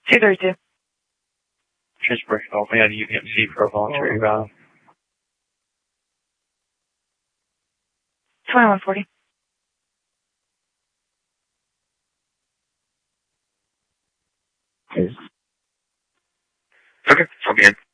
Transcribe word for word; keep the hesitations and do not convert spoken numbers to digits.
two thirty-two. Transportation only on U M C for a voluntary route. twenty-one forty. Okay, I'll be in.